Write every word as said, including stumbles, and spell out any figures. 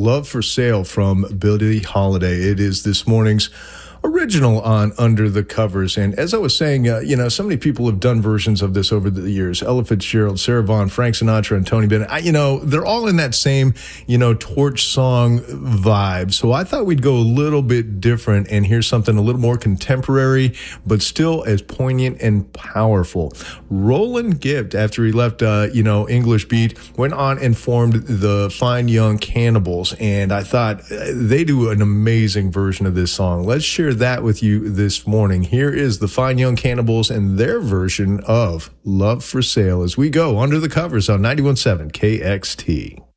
Love for Sale from Billie Holiday. It is this morning's original on Under the Covers. And as I was saying, uh, you know, so many people have done versions of this over the years. Ella Fitzgerald, Sarah Vaughan, Frank Sinatra, and Tony Bennett. I, you know, they're all in that same, you know, torch song vibe. So I thought we'd go a little bit different and hear something a little more contemporary, but still as poignant and powerful. Roland Gibb, after he left, uh, you know, English Beat, went on and formed the Fine Young Cannibals. And I thought uh, they do an amazing version of this song. Let's share that with you this morning. Here is the Fine Young Cannibals and their version of Love for Sale as we go Under the Covers on ninety-one point seven K X T.